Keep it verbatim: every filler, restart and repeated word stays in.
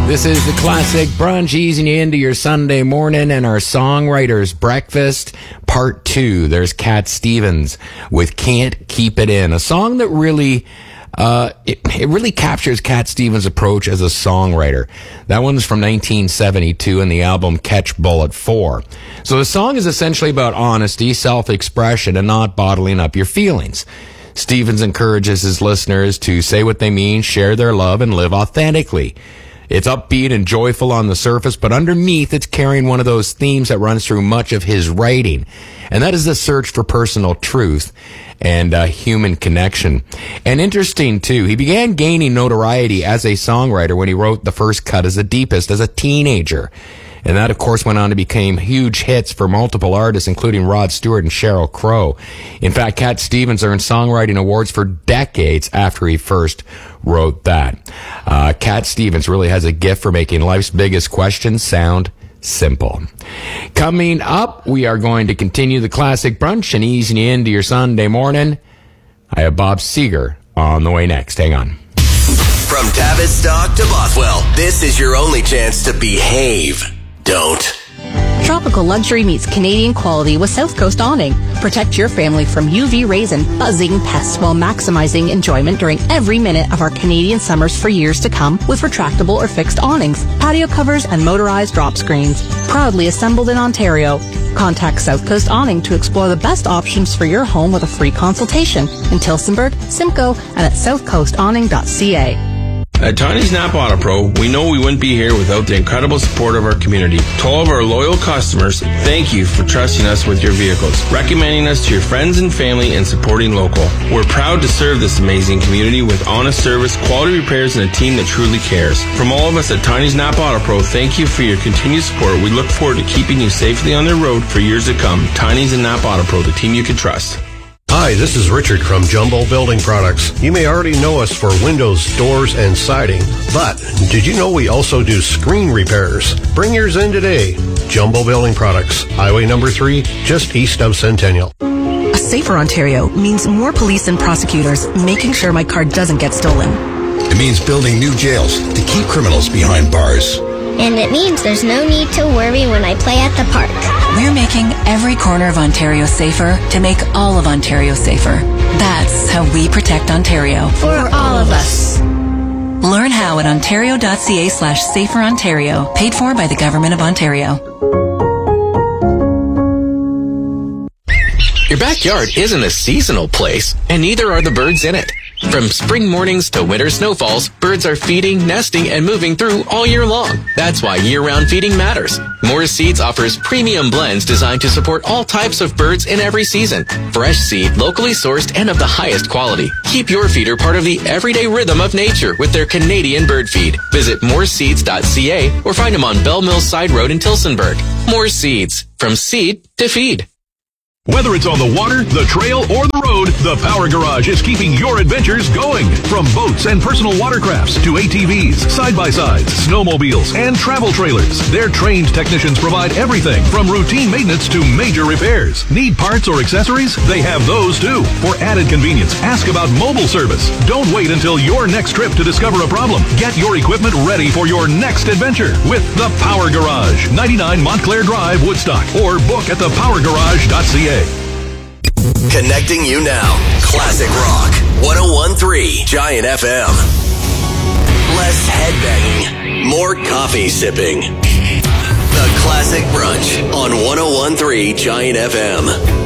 This is the Classic Brunch, easing you into your Sunday morning, and our Songwriters Breakfast Part two. There's Cat Stevens with Can't Keep It In, a song that really, uh, it, it really captures Cat Stevens' approach as a songwriter. That one's from nineteen seventy-two in the album Catch Bullet four. So the song is essentially about honesty, self-expression, and not bottling up your feelings. Stevens encourages his listeners to say what they mean, share their love, and live authentically. It's upbeat and joyful on the surface, but underneath it's carrying one of those themes that runs through much of his writing, and that is the search for personal truth and uh, human connection. And interesting, too, he began gaining notoriety as a songwriter when he wrote the first cut as a Deepest as a teenager. And that, of course, went on to become huge hits for multiple artists, including Rod Stewart and Sheryl Crow. In fact, Cat Stevens earned songwriting awards for decades after he first wrote that. Uh, Cat Stevens really has a gift for making life's biggest questions sound simple. Coming up, we are going to continue the Classic Brunch and easing you into your Sunday morning. I have Bob Seger on the way next. Hang on. From Tavistock to Bothwell, this is your only chance to behave. Don't. Tropical luxury meets Canadian quality with South Coast Awning. Protect your family from U V rays and buzzing pests while maximizing enjoyment during every minute of our Canadian summers for years to come with retractable or fixed awnings, patio covers, and motorized drop screens. Proudly assembled in Ontario. Contact South Coast Awning to explore the best options for your home with a free consultation in Tillsonburg, Simcoe, and at south coast awning dot c a. At Tiny's Napa Auto Pro, we know we wouldn't be here without the incredible support of our community. To all of our loyal customers, thank you for trusting us with your vehicles, recommending us to your friends and family, and supporting local. We're proud to serve this amazing community with honest service, quality repairs, and a team that truly cares. From all of us at Tiny's Napa Auto Pro, thank you for your continued support. We look forward to keeping you safely on the road for years to come. Tiny's and Napa Auto Pro, the team you can trust. Hi, this is Richard from Jumbo Building Products. You may already know us for windows, doors, and siding, but did you know we also do screen repairs? Bring yours in today. Jumbo Building Products, Highway number three, just east of Centennial. A safer Ontario means more police and prosecutors making sure my car doesn't get stolen. It means building new jails to keep criminals behind bars. And it means there's no need to worry when I play at the park. We're making every corner of Ontario safer to make all of Ontario safer. That's how we protect Ontario. For all of us. Learn how at ontario.ca slash safer Ontario. Paid for by the Government of Ontario. Your backyard isn't a seasonal place, and neither are the birds in it. From spring mornings to winter snowfalls, birds are feeding, nesting, and moving through all year long. That's why year-round feeding matters. Morris Seeds offers premium blends designed to support all types of birds in every season. Fresh seed, locally sourced, and of the highest quality. Keep your feeder part of the everyday rhythm of nature with their Canadian bird feed. Visit morris seeds dot c a or find them on Bell Mills Side Road in Tillsonburg. Morris Seeds, from seed to feed. Whether it's on the water, the trail, or the road, the Power Garage is keeping your adventures going. From boats and personal watercrafts to A T Vs, side-by-sides, snowmobiles, and travel trailers, their trained technicians provide everything from routine maintenance to major repairs. Need parts or accessories? They have those too. For added convenience, ask about mobile service. Don't wait until your next trip to discover a problem. Get your equipment ready for your next adventure with the Power Garage, ninety-nine Montclair Drive, Woodstock, or book at the power garage dot c a. Connecting you now. Classic Rock. one oh one point three Giant F M. Less headbanging. More coffee sipping. The Classic Brunch on one oh one point three Giant F M.